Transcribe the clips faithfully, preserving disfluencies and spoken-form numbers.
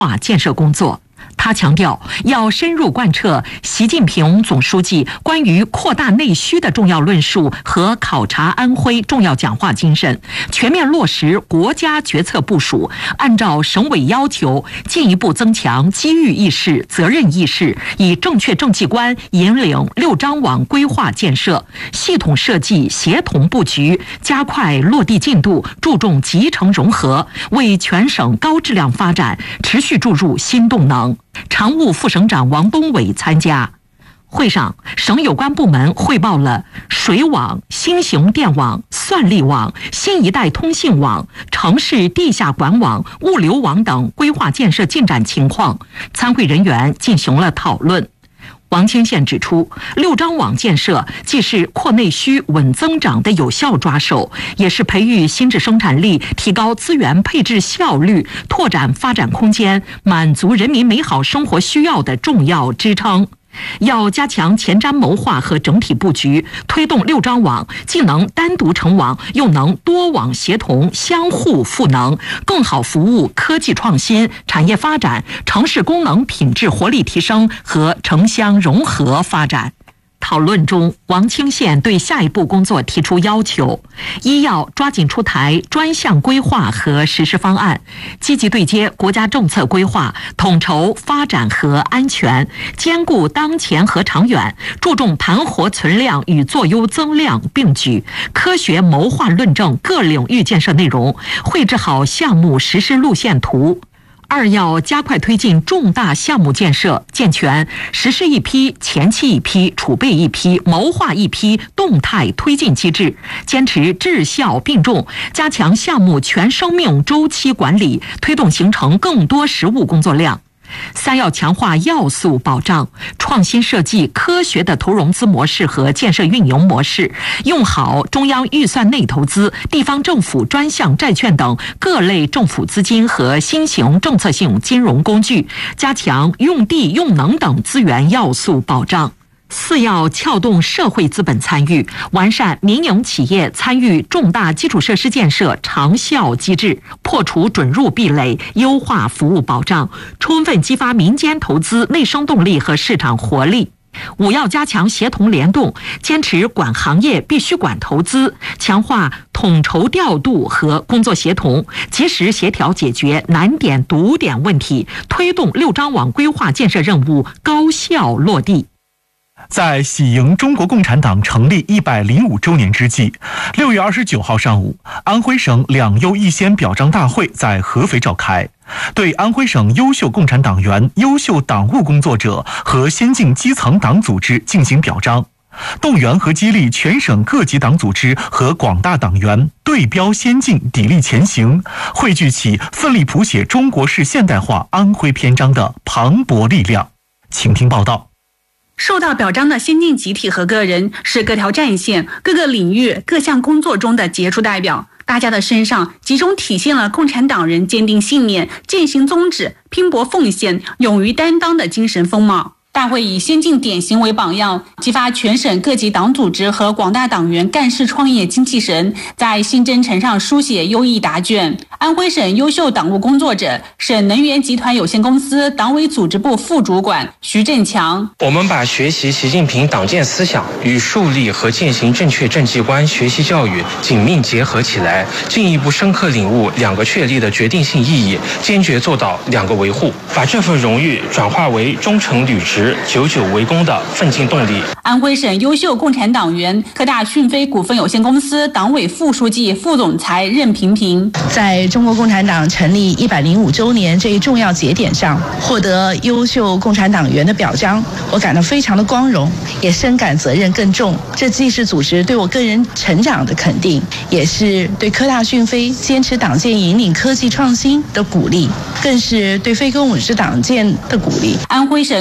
化建设工作。他强调，要深入贯彻习近平总书记关于扩大内需的重要论述和考察安徽重要讲话精神，全面落实国家决策部署，按照省委要求，进一步增强机遇意识、责任意识，以正确政绩观引领六张网规划建设，系统设计、协同布局，加快落地进度，注重集成融合，为全省高质量发展持续注入新动能。常务副省长王东伟参加会上，省有关部门汇报了水网、新型电网、算力网、新一代通信网、城市地下管网、物流网等规划建设进展情况，参会人员进行了讨论。王清县指出，六张网建设既是扩内需、稳增长的有效抓手，也是培育新质生产力、提高资源配置效率、拓展发展空间、满足人民美好生活需要的重要支撑。要加强前瞻谋划和整体布局，推动六张网既能单独成网，又能多网协同相互赋能，更好服务科技创新、产业发展、城市功能品质活力提升和城乡融合发展。讨论中，王清县对下一步工作提出要求：一要抓紧出台专项规划和实施方案，积极对接国家政策规划，统筹发展和安全，兼顾当前和长远，注重盘活存量与做优增量并举，科学谋划论证各领域建设内容，绘制好项目实施路线图。二要加快推进重大项目建设，健全实施一批、前期一批、储备一批、谋划一批动态推进机制，坚持质效并重，加强项目全生命周期管理，推动形成更多实务工作量。三要强化要素保障，创新设计科学的投融资模式和建设运营模式，用好中央预算内投资、地方政府专项债券等各类政府资金和新型政策性金融工具，加强用地用能等资源要素保障。四要撬动社会资本参与，完善民营企业参与重大基础设施建设长效机制，破除准入壁垒，优化服务保障，充分激发民间投资内生动力和市场活力。五要加强协同联动，坚持管行业必须管投资，强化统筹调度和工作协同，及时协调解决难点堵点问题，推动六张网规划建设任务高效落地。 在喜迎中国共产党成立一百零五周年之际，六月二十九号上午，安徽省两优一先表彰大会在合肥召开，对安徽省优秀共产党员、优秀党务工作者和先进基层党组织进行表彰，动员和激励全省各级党组织和广大党员对标先进、砥砺前行，汇聚起奋力谱写中国式现代化安徽篇章的磅礴力量。请听报道。 受到表彰的先进集体和个人是各条战线、各个领域、各项工作中的杰出代表，大家的身上集中体现了共产党人坚定信念、践行宗旨、拼搏奉献、勇于担当的精神风貌。大会以先进典型为榜样，激发全省各级党组织和广大党员干事创业精气神，在新征程上书写优异答卷。安徽省优秀党务工作者，省能源集团有限公司党委组织部副主管徐振强。 我们把学习习近平党建思想与树立和践行正确政绩观学习教育紧密结合起来，进一步深刻领悟两个确立的决定性意义，坚决做到两个维护，把这份荣誉转化为忠诚履职、久久为功的奋进动力。 安徽省优秀共产党员，科大讯飞股份有限公司党委副书记、副总裁任平平。 在中国共产党成立一百零五周年这一重要节点上，获得优秀共产党员的表彰，我感到非常的光荣，也深感责任更重。这既是组织对我个人成长的肯定，也是对科大讯飞坚持党建引领科技创新的鼓励，更是对非共五制党建的鼓励。 安徽省优秀共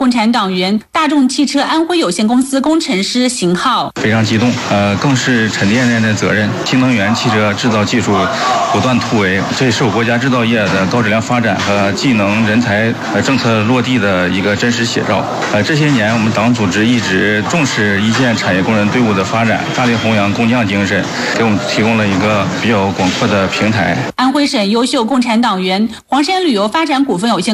共产党员、大众汽车安徽有限公司工程师邢浩。 非常激动，呃，更是沉甸甸的责任。新能源汽车制造技术不断突围，这是我国家制造业的高质量发展和技能人才呃政策落地的一个真实写照。呃，这些年我们党组织一直重视一线产业工人队伍的发展，大力弘扬工匠精神，给我们提供了一个比较广阔的平台。 安徽省优秀共产党员黄山旅游发展股份有限